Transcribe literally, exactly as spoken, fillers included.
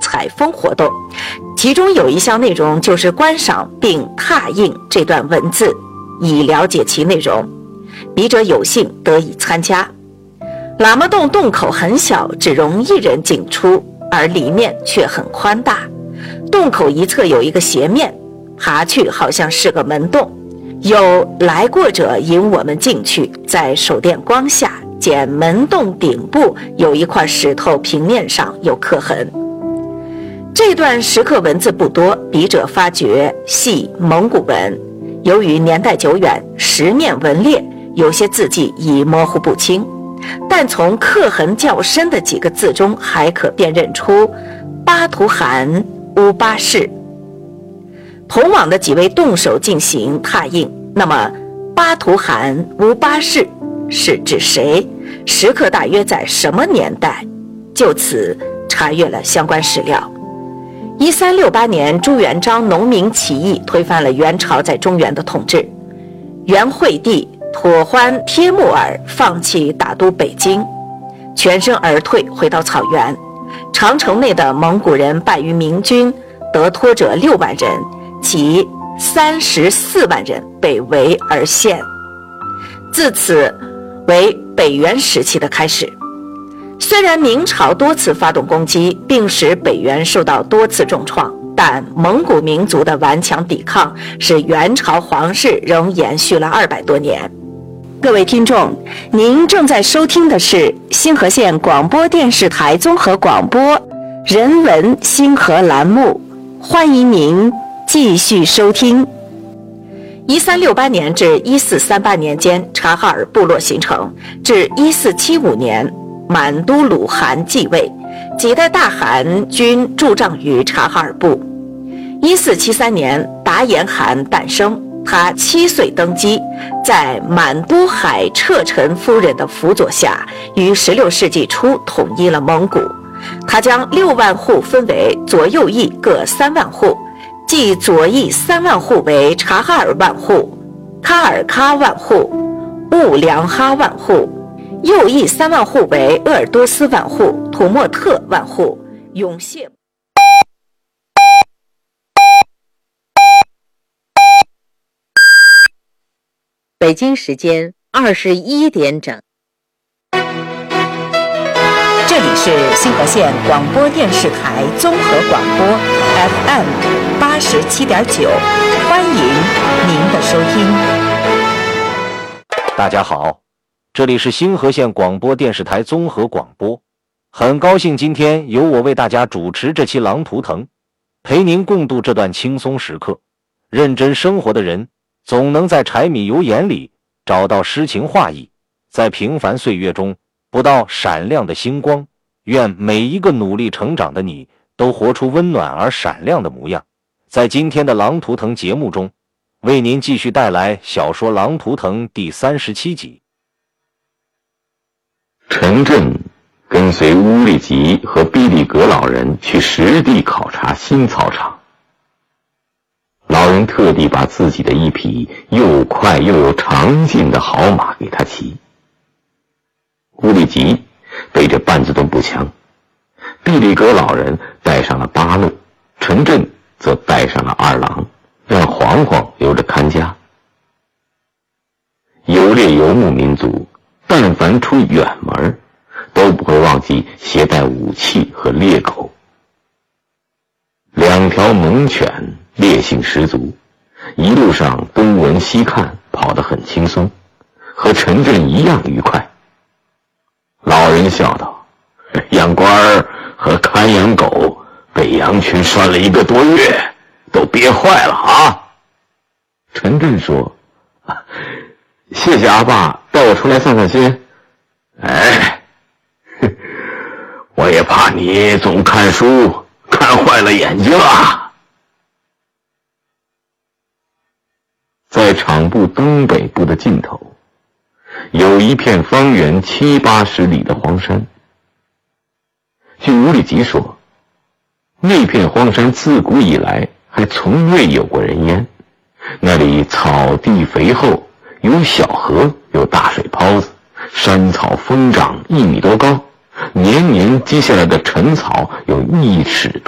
采风活动，其中有一项内容就是观赏并拓印这段文字，以了解其内容。笔者有幸得以参加。喇嘛洞洞口很小，只容一人进出，而里面却很宽大。洞口一侧有一个斜面，爬去好像是个门洞。有来过者引我们进去，在手电光下见门洞顶部有一块石头平面上有刻痕。这段石刻文字不多，笔者发觉系蒙古文，由于年代久远，石面纹裂，有些字迹已模糊不清，但从刻痕较深的几个字中还可辨认出巴图汗乌巴氏。同往的几位动手进行拓印，那么巴图汗乌巴氏是指谁？石刻大约在什么年代？就此查阅了相关史料。一三六八年，朱元璋农民起义推翻了元朝在中原的统治，元惠帝妥欢帖木儿放弃打都北京，全身而退，回到草原。长城内的蒙古人败于明军，得脱者六万人，其三十四万人被围而陷。自此为北元时期的开始。虽然明朝多次发动攻击，并使北元受到多次重创，但蒙古民族的顽强抵抗使元朝皇室仍延续了二百多年。各位听众，您正在收听的是星河县广播电视台综合广播人文星河栏目，欢迎您继续收听。一三六八年至一四三八年间，察哈尔部落形成，至一四七五年满都鲁汗继位，几代大汗均驻帐于察哈尔部。一四七三年，达延汗诞生，他七岁登基，在满都海彻臣夫人的辅佐下，于十六世纪初统一了蒙古。他将六万户分为左右翼各三万户，即左翼三万户为察哈尔万户、喀尔喀万户、兀良哈万户，右翼三万户为鄂尔多斯万户、土默特万户、永谢。 北京时间二十一点整。 这里是星河县广播电视台综合广播 F M 八十七点九，欢迎您的收听。 大家好，这里是星河县广播电视台综合广播，很高兴今天由我为大家主持这期《狼图腾》，陪您共度这段轻松时刻。认真生活的人总能在柴米油盐里找到诗情画意，在平凡岁月中不到闪亮的星光。愿每一个努力成长的你都活出温暖而闪亮的模样。在今天的《狼图腾》节目中，为您继续带来小说《狼图腾》第三十七集。 陈震跟随乌力吉和毕力格老人去实地考察新操场。老人特地把自己的一匹又快又有长劲的好马给他骑。乌力吉背着半自动步枪，毕力格老人带上了八路，陈震则带上了二郎，让黄黄留着看家。游猎游牧民族但凡出远门，都不会忘记携带武器和猎狗。两条猛犬烈性十足，一路上东闻西看，跑得很轻松，和陈震一样愉快。老人笑道：养官儿和看养狗被羊群拴了一个多月，都憋坏了啊。陈震说：谢谢阿爸带我出来散散心。哎，我也怕你总看书看坏了眼睛啊。在场部东北部的尽头，有一片方圆七八十里的荒山。据乌力吉说，那片荒山自古以来还从未有过人烟，那里草地肥厚，有小河，有大水泡子，山草疯长一米多高，年年积下来的陈草有一尺多